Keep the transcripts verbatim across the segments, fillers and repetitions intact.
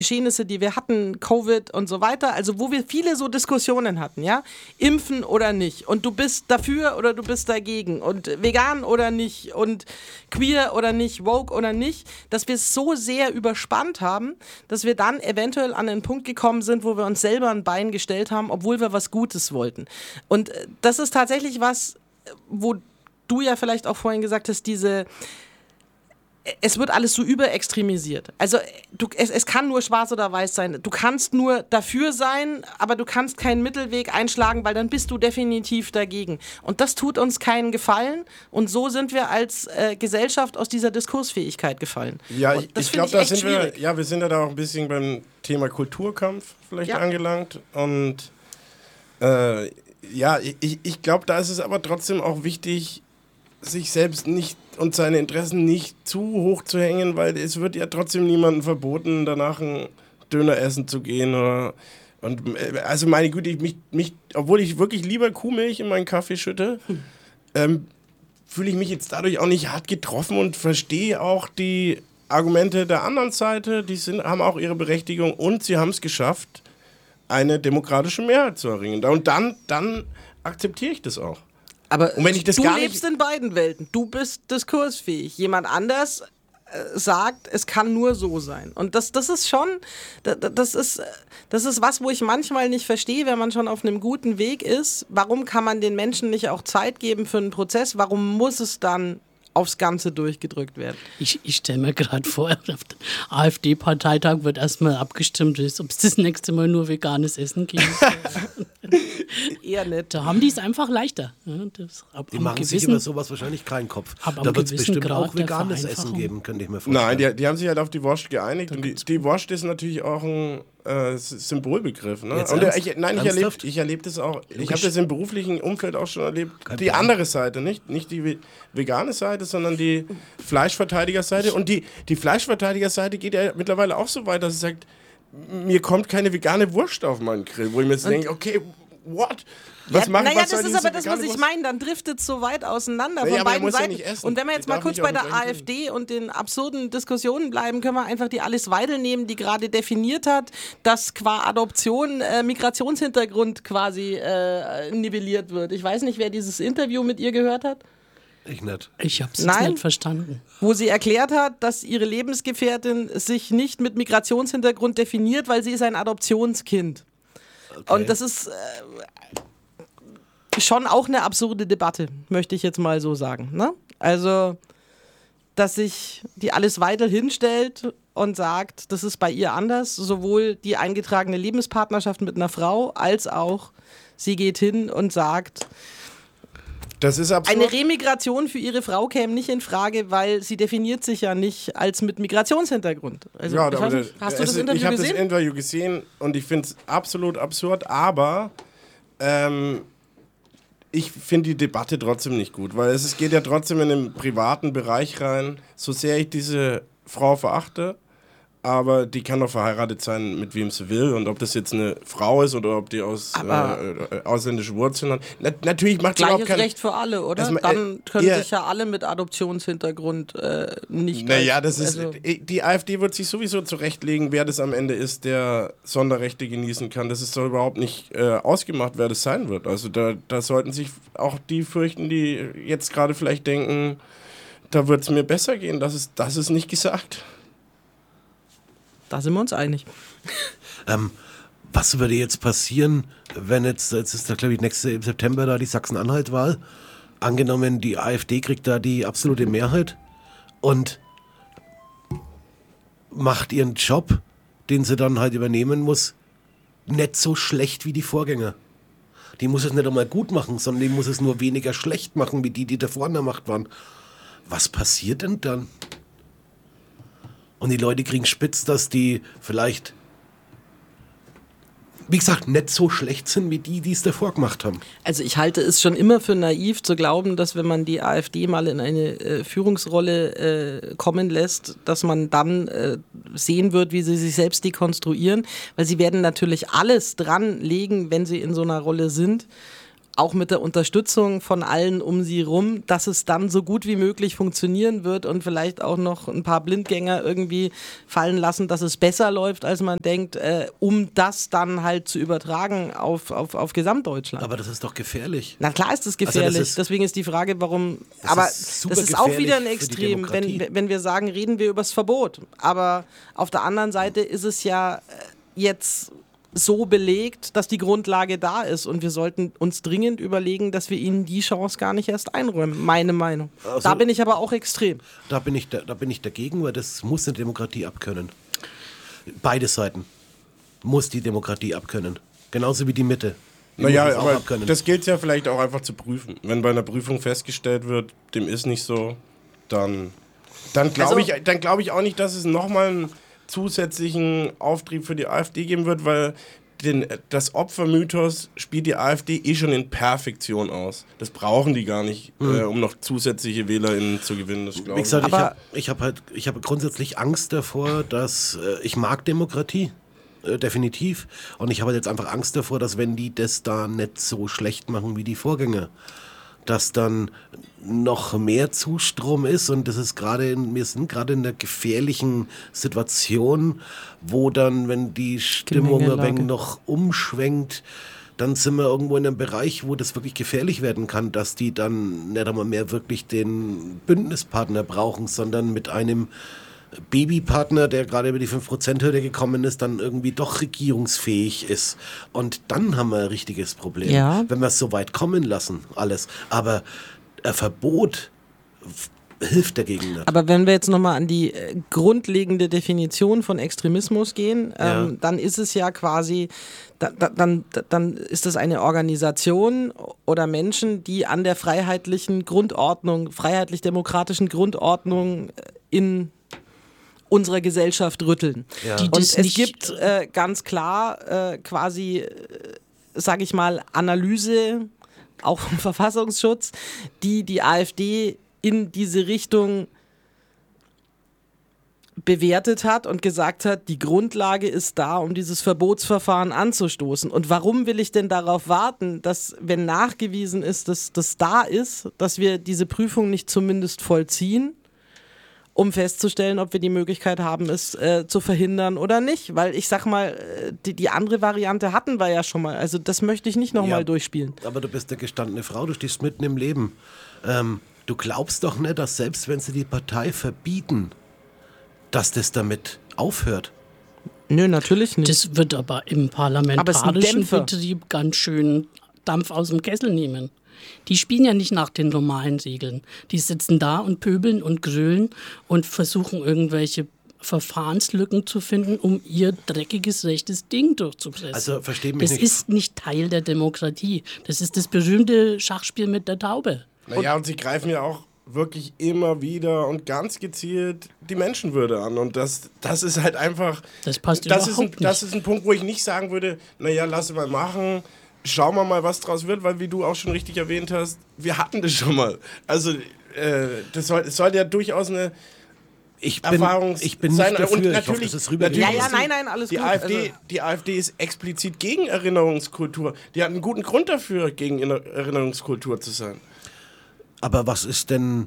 Geschehnisse, die wir hatten, Covid und so weiter, also wo wir viele so Diskussionen hatten, ja, impfen oder nicht und du bist dafür oder du bist dagegen und vegan oder nicht und queer oder nicht, woke oder nicht, dass wir es so sehr überspannt haben, dass wir dann eventuell an den Punkt gekommen sind, wo wir uns selber ein Bein gestellt haben, obwohl wir was Gutes wollten. Und das ist tatsächlich was, wo du ja vielleicht auch vorhin gesagt hast, diese es wird alles so überextremisiert. Also du, es, es kann nur schwarz oder weiß sein. Du kannst nur dafür sein, aber du kannst keinen Mittelweg einschlagen, weil dann bist du definitiv dagegen. Und das tut uns keinen Gefallen. Und so sind wir als äh, Gesellschaft aus dieser Diskursfähigkeit gefallen. Ja, ich, ich glaube, da sind schwierig. wir, ja, wir sind ja da auch ein bisschen beim Thema Kulturkampf vielleicht ja. angelangt. Und äh, ja, ich, ich glaube, da ist es aber trotzdem auch wichtig, sich selbst nicht und seine Interessen nicht zu hoch zu hängen, weil es wird ja trotzdem niemandem verboten, danach einen Döner essen zu gehen. Oder, und, also meine Güte, ich mich, mich, obwohl ich wirklich lieber Kuhmilch in meinen Kaffee schütte, hm. ähm, fühle ich mich jetzt dadurch auch nicht hart getroffen und verstehe auch die Argumente der anderen Seite, die sind, haben auch ihre Berechtigung und sie haben es geschafft, eine demokratische Mehrheit zu erringen. Und dann, dann akzeptiere ich das auch. Aber und wenn ich das du gar lebst nicht in beiden Welten. Du bist diskursfähig. Jemand anders äh, sagt, es kann nur so sein. Und das, das ist schon, das, das, ist, das ist was, wo ich manchmal nicht verstehe, wenn man schon auf einem guten Weg ist. Warum kann man den Menschen nicht auch Zeit geben für einen Prozess? Warum muss es dann aufs Ganze durchgedrückt werden? Ich, ich stelle mir gerade vor, auf dem AfD-Parteitag wird erstmal abgestimmt, ob es das nächste Mal nur veganes Essen gibt. Eher nicht. Da haben die es einfach leichter. Ja, das, ab, die machen sich über sowas wahrscheinlich keinen Kopf. Da wird es bestimmt Grad auch veganes Essen geben, könnte ich mir vorstellen. Nein, die, die haben sich halt auf die Wurst geeinigt. Und die, die Wurst ist natürlich auch ein äh, Symbolbegriff. Ne? Und der, ich, nein, ich erlebe ich erleb das auch. Ich habe das im beruflichen Umfeld auch schon erlebt. Kein die Plan. Andere Seite, nicht, nicht die vegane Seite, sondern die Fleischverteidigerseite. Und die, die Fleischverteidigerseite geht ja mittlerweile auch so weit, dass sie sagt, mir kommt keine vegane Wurst auf meinen Grill. Wo ich mir jetzt denke, okay, what? Was ja, macht, naja, was das ist aber das, was ich meine. Dann driftet es so weit auseinander naja, von beiden Seiten. Ja und wenn wir jetzt mal kurz bei der AfD und den absurden Diskussionen bleiben, können wir einfach die Alice Weidel nehmen, die gerade definiert hat, dass qua Adoption äh, Migrationshintergrund quasi äh, nivelliert wird. Ich weiß nicht, wer dieses Interview mit ihr gehört hat. Ich nicht. Ich habe es nicht verstanden. Wo sie erklärt hat, dass ihre Lebensgefährtin sich nicht mit Migrationshintergrund definiert, weil sie ist ein Adoptionskind. Okay. Und das ist äh, schon auch eine absurde Debatte, möchte ich jetzt mal so sagen. Ne? Also, dass sich die Alice Weidel hinstellt und sagt, das ist bei ihr anders, sowohl die eingetragene Lebenspartnerschaft mit einer Frau, als auch sie geht hin und sagt, das ist absurd. Eine Remigration für ihre Frau käme nicht in Frage, weil sie definiert sich ja nicht als mit Migrationshintergrund. Also, ja, ich aber nicht, hast du das ist, Interview ich hab gesehen? Ich habe das Interview gesehen und ich finde es absolut absurd, aber ähm, ich finde die Debatte trotzdem nicht gut, weil es, es geht ja trotzdem in den privaten Bereich rein, so sehr ich diese Frau verachte. Aber die kann doch verheiratet sein, mit wem sie will. Und ob das jetzt eine Frau ist oder ob die aus äh, ausländischen Wurzeln hat. Na, natürlich macht es überhaupt kein... Gleiches Recht für alle, oder? Also, Dann können äh, sich ja alle mit Adoptionshintergrund äh, nicht... Naja, das ist... Also die AfD wird sich sowieso zurechtlegen, wer das am Ende ist, der Sonderrechte genießen kann. Das ist doch überhaupt nicht äh, ausgemacht, wer das sein wird. Also da, da sollten sich auch die fürchten, die jetzt gerade vielleicht denken, da wird es mir besser gehen. Das ist, das ist nicht gesagt. Da sind wir uns einig. ähm, was würde jetzt passieren, wenn jetzt, jetzt ist da glaube ich nächste im September da die Sachsen-Anhalt-Wahl, angenommen die AfD kriegt da die absolute Mehrheit und macht ihren Job, den sie dann halt übernehmen muss, nicht so schlecht wie die Vorgänger. Die muss es nicht einmal gut machen, sondern die muss es nur weniger schlecht machen, wie die, die davor an der Macht waren. Was passiert denn dann? Und die Leute kriegen spitz, dass die vielleicht, wie gesagt, nicht so schlecht sind wie die, die es davor gemacht haben. Also ich halte es schon immer für naiv zu glauben, dass wenn man die AfD mal in eine äh, Führungsrolle äh, kommen lässt, dass man dann äh, sehen wird, wie sie sich selbst dekonstruieren. Weil sie werden natürlich alles dran legen, wenn sie in so einer Rolle sind, auch mit der Unterstützung von allen um sie rum, dass es dann so gut wie möglich funktionieren wird und vielleicht auch noch ein paar Blindgänger irgendwie fallen lassen, dass es besser läuft, als man denkt, äh, um das dann halt zu übertragen auf, auf, auf Gesamtdeutschland. Aber das ist doch gefährlich. Na klar ist das gefährlich, Also das ist, deswegen ist die Frage, warum, das aber ist das ist auch wieder ein gefährlich für die Extrem, wenn, Demokratie. wenn wir sagen, reden wir übers Verbot, aber auf der anderen Seite ist es ja äh, jetzt so belegt, dass die Grundlage da ist und wir sollten uns dringend überlegen, dass wir ihnen die Chance gar nicht erst einräumen, meine Meinung. Also, da bin ich aber auch extrem. Da bin ich, da, da bin ich dagegen, weil das muss eine Demokratie abkönnen. Beide Seiten muss die Demokratie abkönnen. Genauso wie die Mitte. Die muss Naja, es auch aber abkönnen. das gilt ja vielleicht auch einfach zu prüfen. Wenn bei einer Prüfung festgestellt wird, dem ist nicht so, dann, dann glaube Also- ich, dann glaube ich auch nicht, dass es nochmal einen zusätzlichen Auftrieb für die AfD geben wird, weil den, das Opfermythos spielt die AfD eh schon in Perfektion aus. Das brauchen die gar nicht, Mhm. äh, um noch zusätzliche WählerInnen zu gewinnen. Das glaube Wie ich. gesagt, ich Aber- habe ich hab halt, ich habe grundsätzlich Angst davor, dass äh, ich mag Demokratie, äh, definitiv. Und ich habe halt jetzt einfach Angst davor, dass wenn die das da nicht so schlecht machen wie die Vorgänger, dass dann noch mehr Zustrom ist und das ist gerade, in- wir sind gerade in einer gefährlichen Situation, wo dann, wenn die Stimmung ein Gemengelage. wenig noch umschwenkt, dann sind wir irgendwo in einem Bereich, wo das wirklich gefährlich werden kann, dass die dann nicht einmal mehr wirklich den Bündnispartner brauchen, sondern mit einem Babypartner, der gerade über die fünf Prozent Hürde gekommen ist, dann irgendwie doch regierungsfähig ist. Und dann haben wir ein richtiges Problem, Ja. wenn wir es so weit kommen lassen, alles. Aber ein Verbot f- hilft dagegen nicht. Aber wenn wir jetzt nochmal an die äh, grundlegende Definition von Extremismus gehen, ähm, Ja. dann ist es ja quasi, da, da, dann, da, dann ist es eine Organisation oder Menschen, die an der freiheitlichen Grundordnung, freiheitlich-demokratischen Grundordnung äh, in unserer Gesellschaft rütteln. Ja. Die Und das es nicht, gibt äh, ganz klar äh, quasi, äh, sage ich mal, Analyse, auch vom Verfassungsschutz, die die AfD in diese Richtung bewertet hat und gesagt hat, die Grundlage ist da, um dieses Verbotsverfahren anzustoßen. Und warum will ich denn darauf warten, dass, wenn nachgewiesen ist, dass das da ist, dass wir diese Prüfung nicht zumindest vollziehen, um festzustellen, ob wir die Möglichkeit haben, es äh, zu verhindern oder nicht. Weil ich sag mal, äh, die, die andere Variante hatten wir ja schon mal. Also das möchte ich nicht nochmal Ja. durchspielen. Aber du bist eine gestandene Frau, du stehst mitten im Leben. Ähm, du glaubst doch nicht, dass selbst wenn sie die Partei verbieten, dass das damit aufhört. Nö, natürlich nicht. das wird aber im Aber es ist ein parlamentarischen Dämpfer. Betrieb ganz schön Dampf aus dem Kessel nehmen. Die spielen ja nicht nach den normalen Regeln. Die sitzen da und pöbeln und grölen und versuchen irgendwelche Verfahrenslücken zu finden, um ihr dreckiges rechtes Ding durchzupressen. Also versteh mich das nicht. ist nicht Teil der Demokratie. Das ist das berühmte Schachspiel mit der Taube. Naja, und sie greifen ja auch wirklich immer wieder und ganz gezielt die Menschenwürde an. Und das, das ist halt einfach. Das passt das ist, ein, überhaupt nicht. das ist ein Punkt, wo ich nicht sagen würde, naja, lass mal machen, schauen wir mal, was draus wird, weil wie du auch schon richtig erwähnt hast, wir hatten das schon mal. Also äh, das soll, es soll ja durchaus eine Ich bin, Erfahrungs ich bin sein. nicht dafür, Und ich natürlich, hoffe, das ist rübergekommen. natürlich Ja, ja, ist die- nein, nein, alles die gut. AfD, Also- die AfD ist explizit gegen Erinnerungskultur. Die hat einen guten Grund dafür, gegen Inner- Erinnerungskultur zu sein. Aber was ist denn,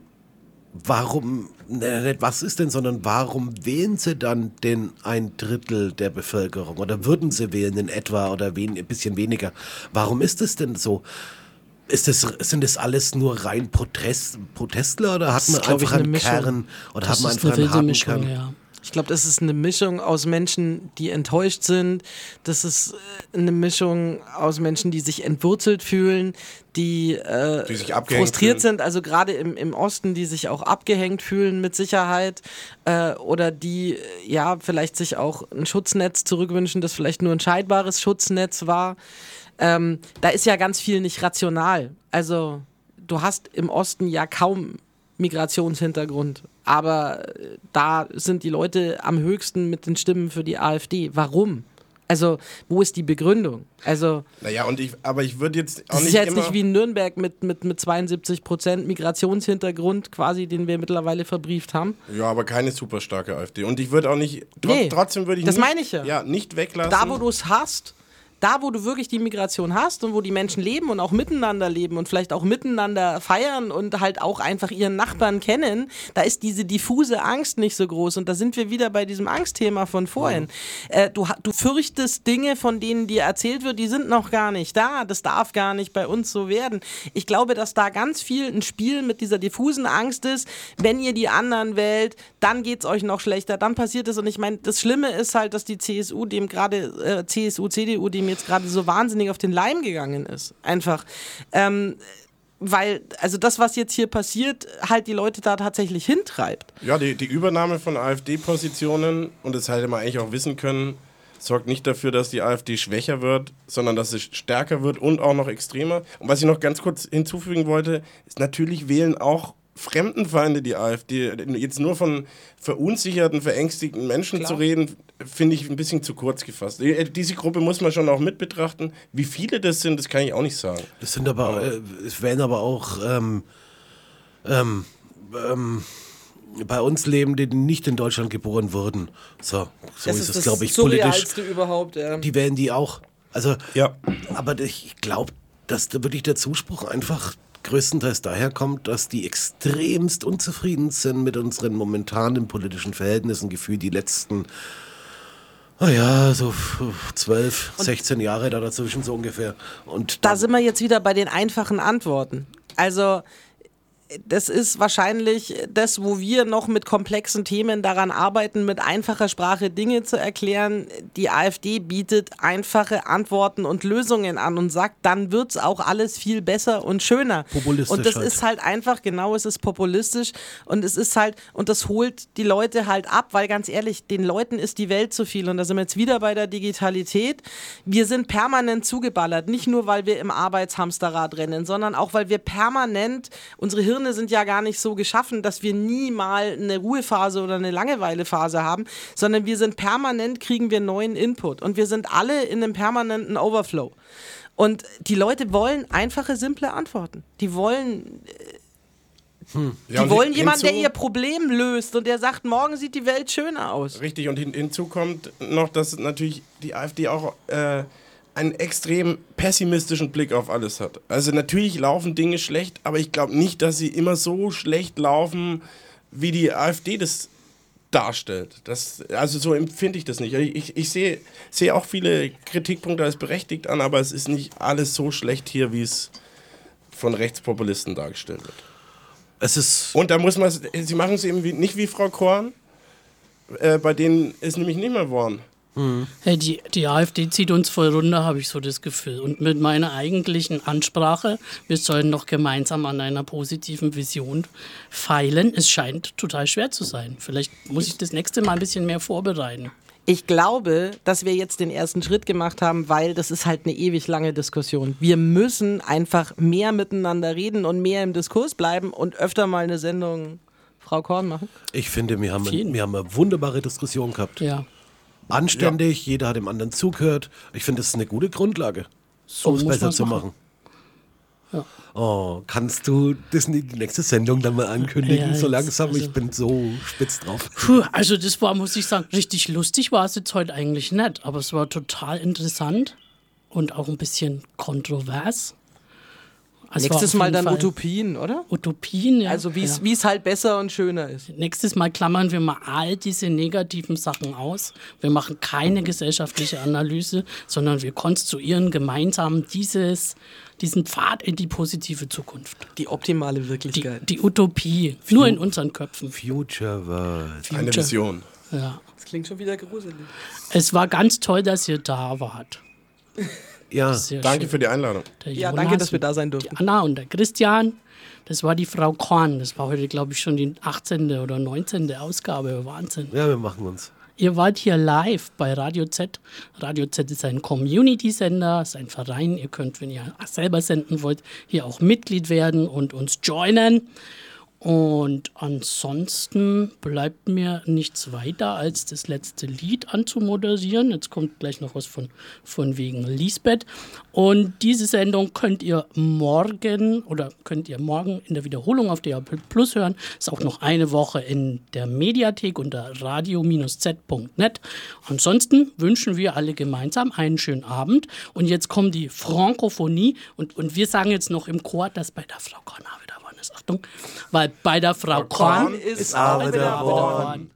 warum, ne, nicht was ist denn, sondern warum wählen sie dann den ein Drittel der Bevölkerung? Oder würden sie wählen in etwa oder wen, ein bisschen weniger? Warum ist es denn so? Ist das, sind das alles nur rein Protest, Protestler oder hat Das man ist, glaub ich, einfach einen eine Mischung. Kern oder Das hat man ist einfach eine einen wilde harten Mischung, Kern? ja. Ich glaube, das ist eine Mischung aus Menschen, die enttäuscht sind. Das ist äh, eine Mischung aus Menschen, die sich entwurzelt fühlen, die, äh, Die sich abgehängt frustriert fühlen. sind. Also gerade im, im Osten, die sich auch abgehängt fühlen mit Sicherheit. Äh, oder die, äh, ja, vielleicht sich auch ein Schutznetz zurückwünschen, das vielleicht nur ein scheidbares Schutznetz war. Ähm, da ist ja ganz viel nicht rational. Also du hast im Osten ja kaum Migrationshintergrund. Aber äh, da sind die Leute am höchsten mit den Stimmen für die AfD. Warum? Also, wo ist die Begründung? Also, Naja, und ich, aber ich würde jetzt auch das nicht ist ja jetzt immer... nicht wie in Nürnberg mit, mit, mit zweiundsiebzig Prozent Migrationshintergrund quasi, den wir mittlerweile verbrieft haben. Ja, aber keine super starke AfD. Und ich würde auch nicht... Tr Nee, trotzdem würde ich das nicht... meine ich ja. Ja, nicht weglassen. Da, wo du es hast, da, wo du wirklich die Migration hast und wo die Menschen leben und auch miteinander leben und vielleicht auch miteinander feiern und halt auch einfach ihren Nachbarn kennen, da ist diese diffuse Angst nicht so groß. Und da sind wir wieder bei diesem Angstthema von vorhin. Ja. Äh, du, du fürchtest Dinge, von denen dir erzählt wird, die sind noch gar nicht da. Das darf gar nicht bei uns so werden. Ich glaube, dass da ganz viel ein Spiel mit dieser diffusen Angst ist. Wenn ihr die anderen wählt, dann geht es euch noch schlechter, dann passiert es. Und ich meine, das Schlimme ist halt, dass die C S U dem gerade, äh, C S U, C D U dem jetzt gerade so wahnsinnig auf den Leim gegangen ist. Einfach. Ähm, weil, also das, was jetzt hier passiert, halt die Leute da tatsächlich hintreibt. Ja, die, die Übernahme von AfD-Positionen, und das hätte man eigentlich auch wissen können, sorgt nicht dafür, dass die AfD schwächer wird, sondern dass sie stärker wird und auch noch extremer. Und was ich noch ganz kurz hinzufügen wollte, ist, natürlich wählen auch Fremdenfeinde die AfD. Jetzt nur von verunsicherten, verängstigten Menschen Klar. zu reden, finde ich ein bisschen zu kurz gefasst. Diese Gruppe muss man schon auch mit betrachten. Wie viele das sind, das kann ich auch nicht sagen. Das sind aber, äh, es werden aber auch ähm, ähm, ähm, bei uns leben, die nicht in Deutschland geboren wurden. So, so das ist, ist es, glaube ich, politisch. Überhaupt, ja. Die wählen die auch. Also, ja. Aber ich glaube, dass da wirklich der Zuspruch einfach größtenteils daher kommt, dass die extremst unzufrieden sind mit unseren momentanen politischen Verhältnissen, gefühlt die letzten, oh ja, so zwölf, sechzehn Jahre da dazwischen so ungefähr. Und da sind wir jetzt wieder bei den einfachen Antworten. Also das ist wahrscheinlich das, wo wir noch mit komplexen Themen daran arbeiten, mit einfacher Sprache Dinge zu erklären. Die AfD bietet einfache Antworten und Lösungen an und sagt, dann wird es auch alles viel besser und schöner. Populistisch und das halt. ist halt einfach, genau, es ist populistisch und es ist halt, und das holt die Leute halt ab, weil ganz ehrlich, den Leuten ist die Welt zu viel und da sind wir jetzt wieder bei der Digitalität. Wir sind permanent zugeballert, nicht nur, weil wir im Arbeitshamsterrad rennen, sondern auch, weil wir permanent, unsere Hirne sind ja gar nicht so geschaffen, dass wir nie mal eine Ruhephase oder eine Langeweilephase haben, sondern wir sind permanent, kriegen wir neuen Input und wir sind alle in einem permanenten Overflow. Und die Leute wollen einfache, simple Antworten. Die wollen, hm. die ja, wollen hin, jemanden, hinzu, der ihr Problem löst und der sagt, morgen sieht die Welt schöner aus. Richtig, und hin, hinzu kommt noch, dass natürlich die AfD auch äh, einen extrem pessimistischen Blick auf alles hat. Also natürlich laufen Dinge schlecht, aber ich glaube nicht, dass sie immer so schlecht laufen, wie die AfD das darstellt. Das, also so empfinde ich das nicht. Ich, ich sehe seh auch viele Kritikpunkte als berechtigt an, aber es ist nicht alles so schlecht hier, wie es von Rechtspopulisten dargestellt wird. Es ist Und da muss man, sie machen es eben wie, nicht wie Frau Korn, äh, bei denen ist nämlich nicht mehr geworden. Hm. Hey, die, die AfD zieht uns voll runter, habe ich so das Gefühl. Und mit meiner eigentlichen Ansprache, wir sollen noch gemeinsam an einer positiven Vision feilen, es scheint total schwer zu sein. Vielleicht muss ich das nächste Mal ein bisschen mehr vorbereiten. Ich glaube, dass wir jetzt den ersten Schritt gemacht haben, weil das ist halt eine ewig lange Diskussion. Wir müssen einfach mehr miteinander reden und mehr im Diskurs bleiben und öfter mal eine Sendung Frau Korn machen. Ich finde, wir haben, wir haben eine wunderbare Diskussion gehabt. Ja. Anständig, ja. Jeder hat dem anderen zugehört. Ich finde, das ist eine gute Grundlage, so um es besser zu machen. Ja. Oh, kannst du das in die nächste Sendung dann mal ankündigen, ja, so langsam? also, ich bin so spitz drauf. Puh, also das war, muss ich sagen, richtig lustig war es jetzt heute eigentlich nicht, aber es war total interessant und auch ein bisschen kontrovers. Also nächstes Mal dann Fall Utopien, oder? Utopien, ja. Also wie es ja. halt besser und schöner ist. Nächstes Mal klammern wir mal all diese negativen Sachen aus. Wir machen keine gesellschaftliche Analyse, sondern wir konstruieren gemeinsam dieses, diesen Pfad in die positive Zukunft. Die optimale Wirklichkeit. Die, die Utopie, Fu- nur in unseren Köpfen. Future World. Future. Eine Vision. Ja. Das klingt schon wieder gruselig. Es war ganz toll, dass ihr da wart. Ja, Sehr danke schön. für die Einladung. Der Ja, Jonas danke, dass wir da sein durften. Die Anna und der Christian. Das war die Frau Korn. Das war heute, glaube ich, schon die achtzehnte oder neunzehnte Ausgabe. Wahnsinn. Ja, wir machen uns. Ihr wart hier live bei Radio Z. Radio Z ist ein Community-Sender, ist ein Verein. Ihr könnt, wenn ihr selber senden wollt, hier auch Mitglied werden und uns joinen. Und ansonsten bleibt mir nichts weiter, als das letzte Lied anzumoderieren. Jetzt kommt gleich noch was von, von wegen Lisbeth. Und diese Sendung könnt ihr morgen oder könnt ihr morgen in der Wiederholung auf D A B Plus hören. Ist auch noch eine Woche in der Mediathek unter radio Bindestrich z Punkt net. Ansonsten wünschen wir alle gemeinsam einen schönen Abend. Und jetzt kommt die Frankophonie. Und, und wir sagen jetzt noch im Chor, dass bei der Frau Korn auch wieder worden ist. Achtung, weil bei der Frau Korn ist auch wieder worden.